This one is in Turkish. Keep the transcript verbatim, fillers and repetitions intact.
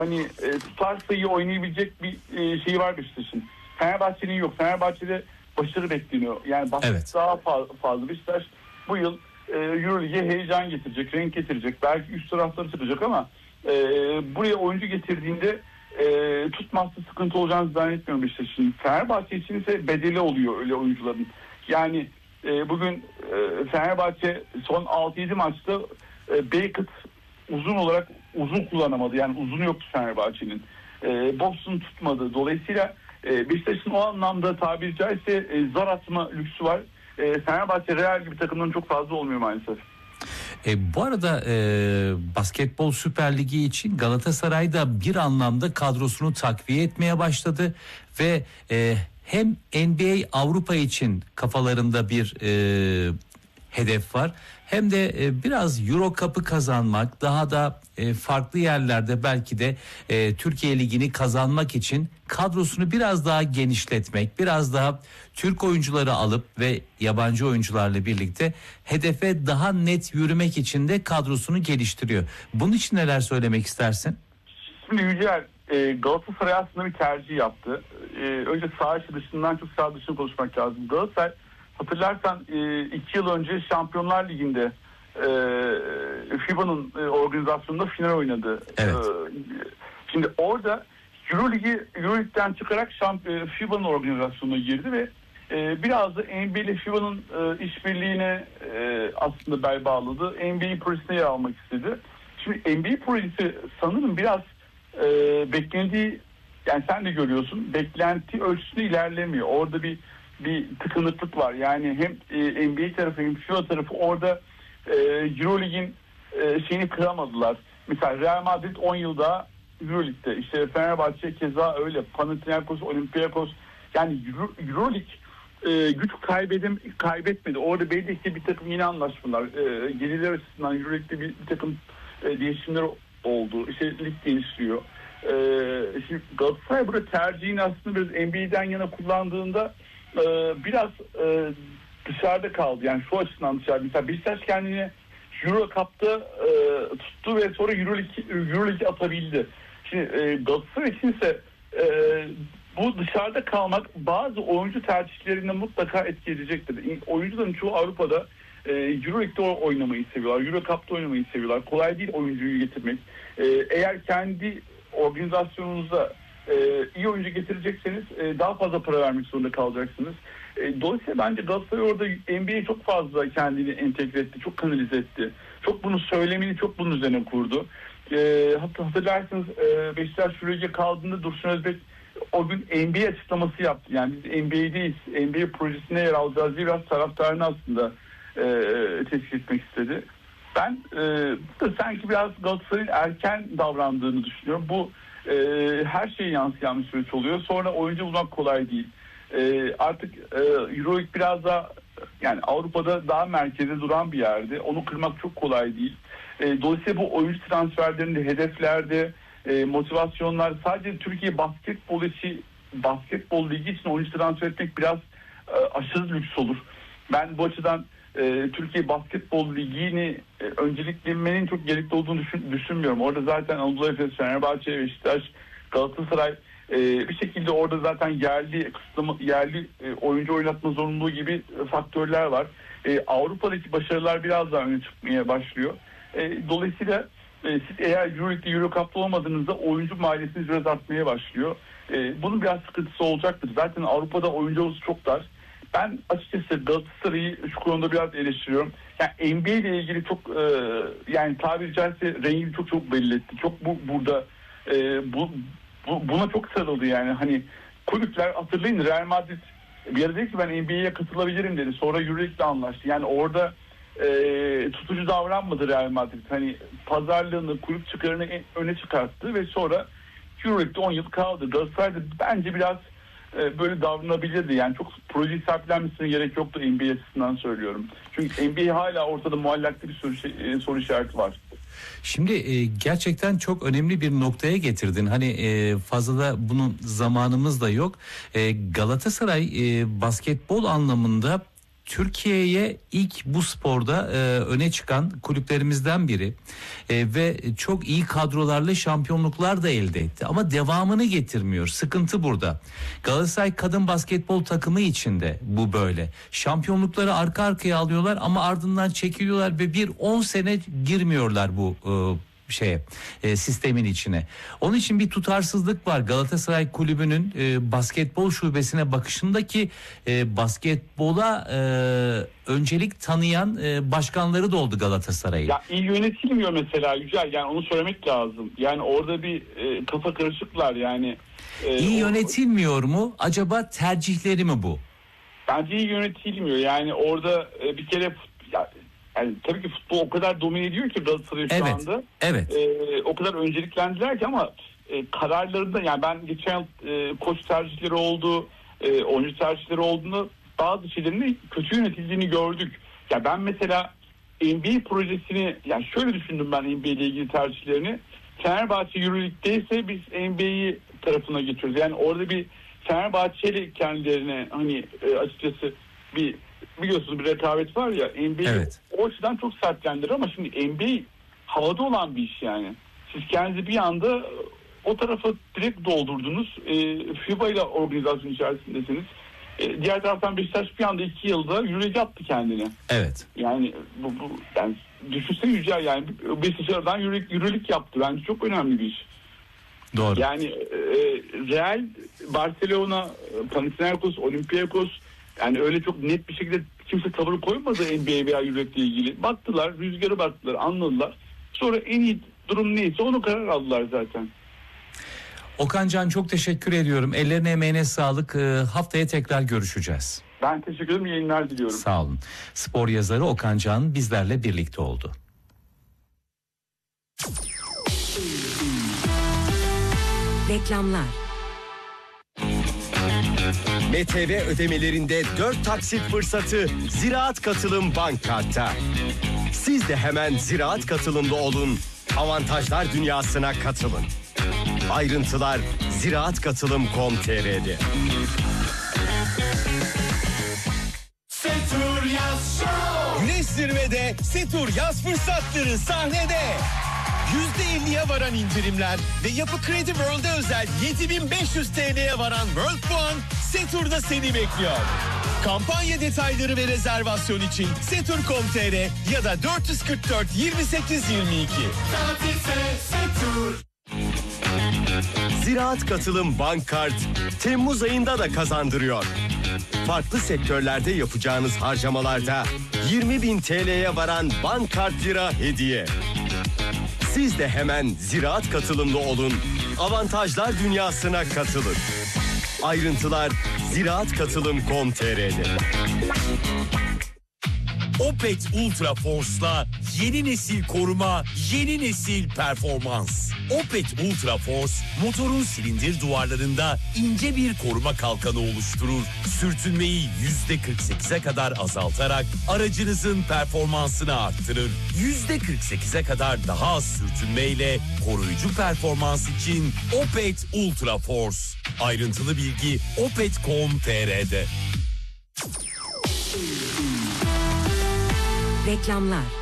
hani e, tutarsa iyi oynayabilecek bir e, şey var Beşiktaş'ın. Fenerbahçe'nin yok. Fenerbahçe'de başarı bekleniyor. Yani basket Evet. daha fa- fazla. Beşiktaş bu yıl e, Euroleague'e heyecan getirecek, renk getirecek. Belki üst tarafları çıkacak ama e, buraya oyuncu getirdiğinde e, tutmazsa sıkıntı olacağını zannetmiyorum Beşiktaş'ın. Fenerbahçe için ise bedeli oluyor öyle oyuncuların. Yani e, bugün e, Fenerbahçe son altı yedi maçta e, Beckett uzun olarak uzun kullanamadı. Yani uzun yoktu Fenerbahçe'nin. E, Boston tutmadı. Dolayısıyla e, Beşiktaş'ın o anlamda tabiri caizse e, zar atma lüksü var. E, Fenerbahçe Real gibi takımların çok fazla olmuyor maalesef. E, bu arada e, Basketbol Süper Ligi için Galatasaray da bir anlamda kadrosunu takviye etmeye başladı ve e, hem N B A Avrupa için kafalarında bir e, hedef var, hem de e, biraz Euro Cup'ı kazanmak, daha da e, farklı yerlerde belki de e, Türkiye Ligi'ni kazanmak için kadrosunu biraz daha genişletmek, biraz daha Türk oyuncuları alıp ve yabancı oyuncularla birlikte hedefe daha net yürümek için de kadrosunu geliştiriyor. Bunun için neler söylemek istersin? Şimdi Yücel, e, Galatasaray aslında bir tercih yaptı. E, önce saha içi dışından çok saha dışını konuşmak lazım. Galatasaray, hatırlarsan e, iki yıl önce Şampiyonlar Ligi'nde e, F I B A'nın e, organizasyonunda final oynadı. Evet. E, şimdi orada Euroleague'i Euroleague'den çıkarak şamp- e, F I B A'nın organizasyonuna girdi ve e, biraz da N B A ile F I B A'nın e, işbirliğine e, aslında bel bağladı. N B A projesine yer almak istedi. Şimdi N B A projesi sanırım biraz e, beklendiği, yani sen de görüyorsun, beklenti ölçüsünde ilerlemiyor. Orada bir bir tıkanıklık var. Yani hem e, N B A tarafı hem F I B A tarafı orada e, Euroleague'in e, şeyini kıramadılar. Mesela Real Madrid on yılda Euroleague'de, işte Fenerbahçe keza öyle, Panathinaikos, Olympiakos, yani Euro, Euroleague e, güç kaybedim kaybetmedi. Orada belli ki bir takım yine anlaşmalar, e, gelirler açısından Euroleague'de bir, bir takım e, değişimler oldu. İşte lig genişliyor. E, şimdi Galatasaray burada tercihini aslında biraz N B A'den yana kullandığında e, biraz e, dışarıda kaldı. Yani şu açıdan dışarıda. Mesela Beşiktaş kendini Euro Cup'ta e, tuttu ve sonra Euroleague, Euroleague atabildi. Şimdi e, Galatasaray içinse e, bu dışarıda kalmak bazı oyuncu tercihlerinde mutlaka etki edecektir. Oyuncuların çoğu Avrupa'da e, Euroleague'de oynamayı seviyorlar. Euro Cup'ta oynamayı seviyorlar. Kolay değil oyuncuyu getirmek. E, eğer kendi organizasyonunuzda e, iyi oyuncu getirecekseniz e, daha fazla para vermek zorunda kalacaksınız. E, dolayısıyla bence Galatasaray orada N B A'ye çok fazla kendini entegre etti, çok kanalize etti. Çok bunu söylemini çok bunun üzerine kurdu. E, hatırlarsınız e, Beşiktaş Euroleague'ye kaldığında Dursun Özbek o gün N B A açıklaması yaptı. Yani biz N B A'deyiz, N B A projesine yer alacağız diye biraz taraftarını aslında e, teşvik etmek istedi. Ben e, da sanki biraz Galatasaray'ın erken davrandığını düşünüyorum. Bu e, her şeye yansıyan bir süreç oluyor. Sonra oyuncu bulmak kolay değil. E, artık e, Euroleague biraz daha, yani Avrupa'da daha merkezde duran bir yerde. Onu kırmak çok kolay değil. E, dolayısıyla bu oyuncu transferlerinde, hedeflerde, e, motivasyonlar, sadece Türkiye basketbol için, basketbol ligi için oyuncu transfer etmek biraz e, aşırı lüks olur. Ben bu açıdan e, Türkiye Basketbol Ligi'ni e, önceliklemenin çok gerekli olduğunu düşün, düşünmüyorum. Orada zaten Anadolu Efes, Fenerbahçe, Beşiktaş, Galatasaray e, bir şekilde orada zaten yerli kısıtlama, yerli e, oyuncu oynatma zorunluluğu gibi e, faktörler var. E, Avrupa'daki başarılar biraz daha öne çıkmaya başlıyor. E, dolayısıyla e, siz eğer Euroleague'de, Euro Cup'ta olmadığınızda oyuncu maliyetiniz biraz artmaya başlıyor. E, bunun biraz sıkıntısı olacaktır. Zaten Avrupa'da oyuncu havuzu çok dar. Ben açıkçası Galatasaray'ı şu konuda biraz eleştiriyorum. Yani N B A ile ilgili çok e, yani tabiri caizse rengini çok çok belli etti. Çok bu burada e, bu, bu buna çok sarıldı yani. Hani kulüpler, hatırlayın, Real Madrid bir ara dedi ki ben N B A'ye katılabilirim dedi. Sonra Euroleague'le anlaştı. Yani orada e, tutucu davranmadı Real Madrid. Hani pazarlığını, kulüp çıkarını öne çıkarttı ve sonra Euroleague'de on yıl kaldı. Galatasaray'da bence biraz böyle davranabilirdi. Yani çok proje sahiplenmesine gerek yoktu, N B A açısından söylüyorum. Çünkü N B A hala ortada muallakta bir soru, şey, soru işareti var. Şimdi e, gerçekten çok önemli bir noktaya getirdin. Hani e, fazla da bunun zamanımız da yok. E, Galatasaray e, basketbol anlamında Türkiye'ye ilk bu sporda e, öne çıkan kulüplerimizden biri e, ve çok iyi kadrolarla şampiyonluklar da elde etti ama devamını getirmiyor. Sıkıntı burada. Galatasaray kadın basketbol takımı içinde bu böyle. Şampiyonlukları arka arkaya alıyorlar ama ardından çekiliyorlar ve bir on sene girmiyorlar bu e, şeye e, sistemin içine. Onun için bir tutarsızlık var. Galatasaray Kulübü'nün e, basketbol şubesine bakışındaki e, basketbola e, öncelik tanıyan e, başkanları da oldu Galatasaray'ın. Ya iyi yönetilmiyor mesela Yücel, yani onu söylemek lazım. Yani orada bir e, kafa karışıklar yani. E, iyi o, yönetilmiyor mu? Acaba tercihleri mi bu? Bence iyi yönetilmiyor. Yani orada e, bir kere ya, yani tabii ki futbol o kadar domine ediyor ki Galatasaray şu evet, anda. Evet. E, o kadar önceliklendiler ki ama e, kararlarında, yani ben geçen yıl e, koç tercihleri oldu, e, oyuncu tercihleri olduğunu, bazı şeylerin kötü yönetildiğini gördük. Ya ben mesela N B A projesini, yani şöyle düşündüm ben N B A ile ilgili tercihlerini. Fenerbahçe Euroleague'deyse biz N B A'yi tarafına geçiyoruz. Yani orada bir Fenerbahçe ile kendilerine hani e, açıkçası bir, biliyorsunuz bir rekabet var ya, N B A Evet. o açıdan çok sertlendirir ama şimdi N B A havada olan bir iş yani. Siz kendinizi bir anda o tarafa direkt doldurdunuz. E, FIBA ile organizasyon içerisindesiniz. E, diğer taraftan Beşiktaş bir anda iki yılda Euroleague attı kendine. Evet. Yani bu, bu yani düşünsene Yücel, yani Beşiktaş'dan Euroleague, Euroleague yaptı. Bence çok önemli bir iş. Doğru. Yani e, Real, Barcelona, Panathinaikos, Olympiakos, yani öyle çok net bir şekilde kimse tavır koymadı N B A veya Euroleague ile ilgili. Baktılar, rüzgarı baktılar, anladılar. Sonra en iyi durum neyse onu karar aldılar zaten. Okan Can, çok teşekkür ediyorum. Ellerine emeğine sağlık. Haftaya tekrar görüşeceğiz. Ben teşekkür ederim. Yayınlar diliyorum. Sağ olun. Spor yazarı Okan Can bizlerle birlikte oldu. Reklamlar. M T V ödemelerinde dört taksit fırsatı Ziraat Katılım Bank Kart'ta. Siz de hemen Ziraat Katılım'da olun. Avantajlar dünyasına katılın. Ayrıntılar ziraat katılım nokta com nokta t r'de. Setur Yaz Show. Güneş zirvede Setur yaz fırsatları sahnede. yüzde elliye varan indirimler ve Yapı Kredi World'e özel yedi bin beş yüz T L'ye varan World Puan Setur'da seni bekliyor. Kampanya detayları ve rezervasyon için setur nokta com nokta t r ya da dört yüz kırk dört yirmi sekiz yirmi iki. Tatilse Setur. Ziraat Katılım Bank Kart Temmuz ayında da kazandırıyor. Farklı sektörlerde yapacağınız harcamalarda yirmi bin T L'ye varan bank kart lira hediye. Siz de hemen Ziraat Katılım'da olun. Avantajlar dünyasına katılın. Ayrıntılar ziraat katılım nokta com nokta t r'de. Opet Ultra Force'la yeni nesil koruma, yeni nesil performans. Opet Ultra Force, motorun silindir duvarlarında ince bir koruma kalkanı oluşturur. Sürtünmeyi yüzde kırk sekize kadar azaltarak aracınızın performansını arttırır. yüzde kırk sekize kadar daha az sürtünmeyle koruyucu performans için Opet Ultra Force. Ayrıntılı bilgi opet nokta com nokta t r'de. Reklamlar.